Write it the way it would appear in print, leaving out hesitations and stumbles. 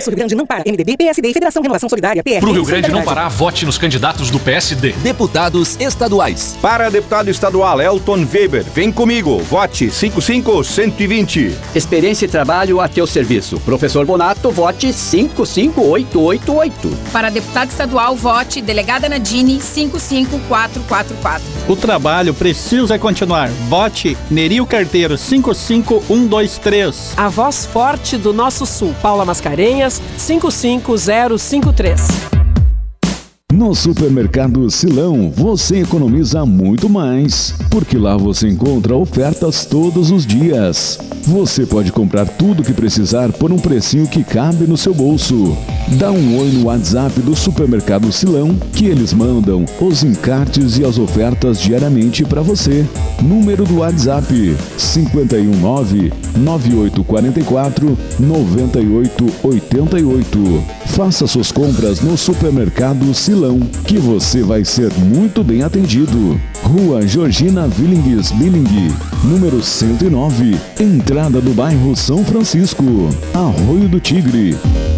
Nosso Rio Grande não para. MDB, PSD e Federação Renovação Solidária, PR. Pro Rio Grande não parar, vote nos candidatos do PSD. Deputados estaduais. Para deputado estadual Elton Weber, vem comigo, vote 55120. Experiência e trabalho a teu serviço. Professor Bonato, vote 55888. Para deputado estadual, vote delegada Nadine 55444. O trabalho precisa continuar. Vote Nerio Carteiro 55123. A voz forte do nosso sul, Paula Mascarenhas 55053. No Supermercado Silão, você economiza muito mais, porque lá você encontra ofertas todos os dias. Você pode comprar tudo o que precisar por um precinho que cabe no seu bolso. Dá um oi no WhatsApp do Supermercado Silão, que eles mandam os encartes e as ofertas diariamente para você. Número do WhatsApp 519-9844-9888. Faça suas compras no Supermercado Silão, que você vai ser muito bem atendido. Rua Georgina Willings Billing, número 109, entrada do bairro São Francisco, Arroio do Tigre.